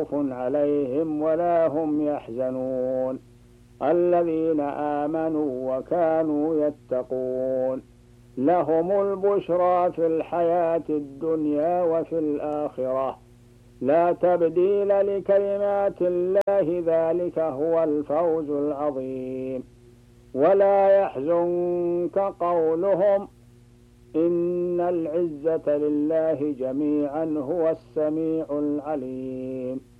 خوف عليهم ولا هم يحزنون الذين آمنوا وكانوا يتقون لهم البشرى في الحياة الدنيا وفي الآخرة لا تبديل لكلمات الله ذلك هو الفوز العظيم ولا يحزنك قولهم إن العزة لله جميعا هو السميع العليم